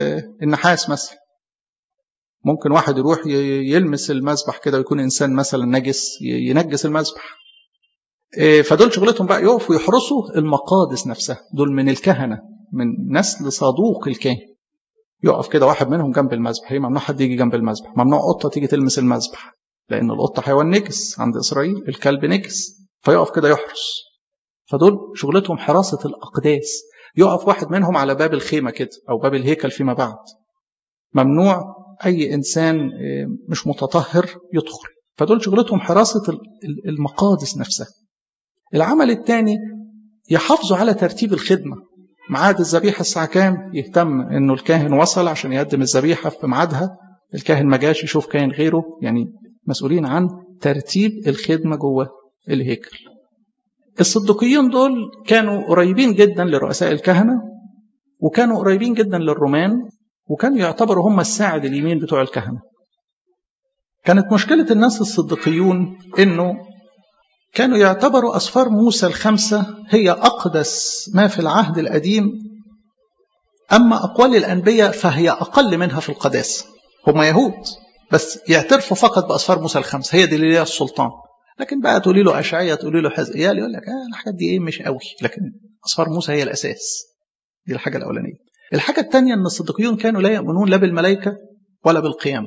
النحاس مثلا، ممكن واحد يروح يلمس المذبح كده ويكون إنسان مثلا نجس ينجس المذبح. فدول شغلتهم بقى يقفوا يحرسوا المقادس نفسها. دول من الكهنة، من نسل صدوق الكاهن. يقف كده واحد منهم جنب المذبح. ممنوع حد يجي جنب المذبح، ممنوع قطة تيجي تلمس المذبح، لأن القطة حيوان نجس عند إسرائيل، الكلب نجس، فيقف كده يحرس. فدول شغلتهم حراسة الأقداس. يقف واحد منهم على باب الخيمة كده أو باب الهيكل فيما بعد. ممنوع أي إنسان مش متطهر يدخل. فدول شغلتهم حراسة المقادس نفسها. العمل الثاني يحافظوا على ترتيب الخدمة. ميعاد الذبيحة الساعة كام؟ يهتم إنه الكاهن وصل عشان يقدم الذبيحة في ميعادها. الكاهن ما جاش يشوف كاهن غيره. يعني مسؤولين عن ترتيب الخدمة جوه الهيكل. الصدقيين دول كانوا قريبين جدا لرؤساء الكهنة، وكانوا قريبين جدا للرومان، وكانوا يعتبروا هم الساعد اليمين بتوع الكهنة. كانت مشكلة الناس الصدقيون إنه كانوا يعتبروا أسفار موسى الخمسة هي أقدس ما في العهد القديم، أما أقوال الأنبياء فهي أقل منها في القداسة. هم يهود بس يعترفوا فقط بأسفار موسى الخمسة، هي دي اللي ليها السلطان. لكن بقى تقولي له أشعية، تقولي له حزقيال، يقول لك الحاجات دي مش قوي. لكن أسفار موسى هي الأساس. دي الحاجة الأولانية. الحاجة الثانية أن الصديقيون كانوا لا يؤمنون لا بالملائكة ولا بالقيامة.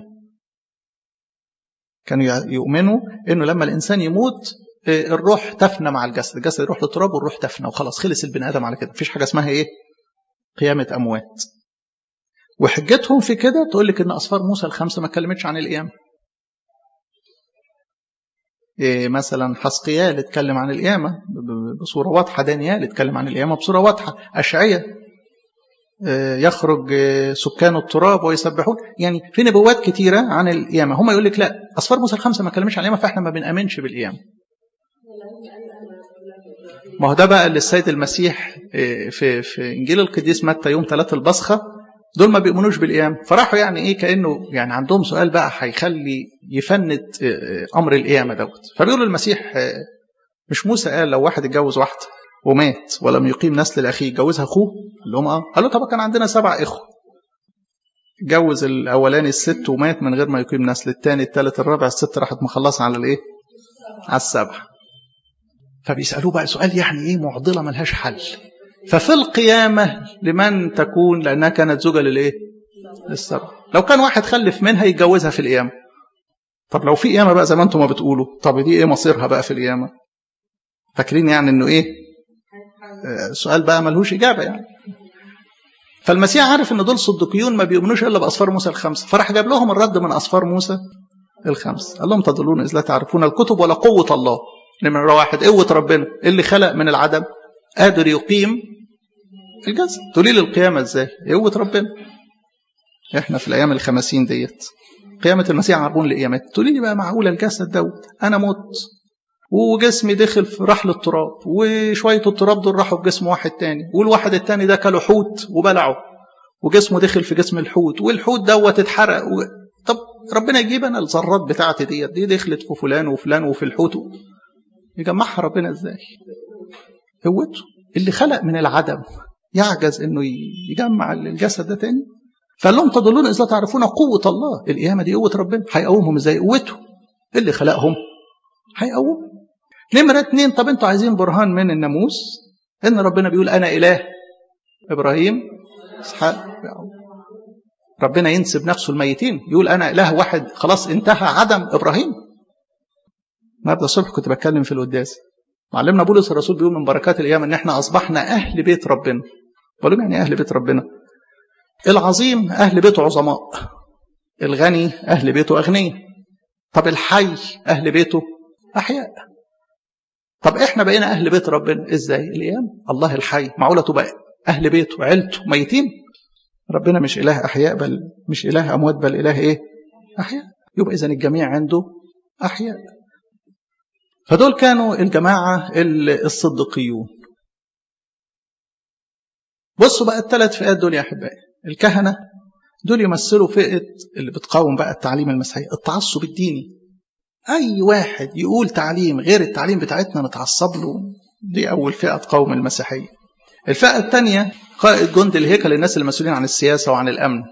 كانوا يؤمنوا أنه لما الإنسان يموت الروح تفنى مع الجسد، الجسد يروح للتراب والروح تفنى وخلاص، خلص البني آدم على كده. مفيش حاجة اسمها قيامة أموات. وحجتهم في كده تقول لك أن أسفار موسى الخمسة ما اتكلمتش عن القيامة. مثلا حزقيال اتكلم عن القيامة بصورة واضحة، دانيال اتكلم عن القيامة بصورة واضحة، أشعية يخرج سكان التراب ويسبحون. يعني في نبوات كتيرة عن القيامة. هم يقول لك لا، أسفار موسى الخمسة ما اتكلمش عن القيامة، فإحنا ما بنأمنش بالقيامة. ما هو ده بقى اللي السيد المسيح في إنجيل القديس متى يوم 3 البصخة، دول ما بيؤمنوش بالقيامة. فراحوا يعني كأنه يعني عندهم سؤال بقى هيخلي يفند أمر القيامة دوت. فبيقولوا المسيح مش موسى قال لو واحد اتجوز واحدة ومات ولم يقيم نسل الأخيه يجوزها أخوه؟ قال لهم قالوا طب كان عندنا 7 إخوة، اتجوز الأولاني 6 ومات من غير ما يقيم نسل، الثاني الثالث الرابع الست راحت مخلصة على على 7. فبيسألوه بقى سؤال يعني معضلة ملهاش حل. ففي القيامة لمن تكون؟ لأنها كانت زوجة للسبع. لو كان واحد خلف منها يتجوزها في القيامة. طب لو في قيامة بقى زي ما انتم ما بتقولوا، طب دي مصيرها بقى في القيامة؟ فاكرين يعني انه سؤال بقى ملهوش إجابة يعني. فالمسيح عارف ان دول صدقيون ما بيؤمنوش إلا بأسفار موسى الخمسة، فراح جاب لهم الرد من أسفار موسى الخمسة. قال لهم تضلون إذ لا تعرفون الكتب ولا قوة الله. نمرة 1 قوة ربنا اللي خلق من العدم قادر يقيم الجسد. تقولي لي القيامة ازاي؟ قوة ربنا. احنا في الأيام ال50 ديت قيامة المسيح عربون لقيامات. تقولي لي بقى معقولة الجسد دوت أنا مت وجسمي دخل في رحل التراب، وشوية التراب دول راحوا في جسم واحد تاني، والواحد التاني ده كله حوت وبلعه وجسمه دخل في جسم الحوت، والحوت دوت اتحرق طب ربنا يجيب أنا الذرات بتاعتي دي دخلت في فلان وفلان وفي الحوت، يجمعها ربنا ازاي؟ قوته اللي خلق من العدم يعجز انه يجمع الجسد ده تاني. فقال لهم تضلون اذا تعرفون قوة الله. القيامة دي قوة ربنا، هيقومهم ازاي؟ قوته اللي خلقهم هيقوم. نمرة 2 طب انتوا عايزين برهان من الناموس ان ربنا بيقول انا اله ابراهيم اسحاق يعقوب. ربنا ينسب نفسه الميتين، يقول انا اله واحد، خلاص انتهى عدم ابراهيم. النهارده الصبح كنت بتكلم في القداس، معلمنا بولس الرسول بيقول من بركات القيامة ان احنا اصبحنا اهل بيت ربنا. بقول يعني اهل بيت ربنا؟ العظيم اهل بيته عظماء، الغني اهل بيته اغنياء، طب الحي اهل بيته احياء. طب احنا بقينا اهل بيت ربنا ازاي؟ القيامة. الله الحي معقولة تبقى اهل بيته عيلته ميتين؟ ربنا مش اله احياء، بل مش اله اموات، بل اله احياء. يبقى اذا الجميع عنده احياء. فدول كانوا الجماعة الصدقيون. بصوا بقى ال3 فئات دول يا أحبائي. الكهنة دول يمثلوا فئة اللي بتقاوم بقى التعليم المسيحي، التعصب الديني. أي واحد يقول تعليم غير التعليم بتاعتنا نتعصب له. دي أول فئة تقاوم المسيحية. الفئة الثانية قائد جند الهيكل، الناس المسؤولين عن السياسة وعن الأمن.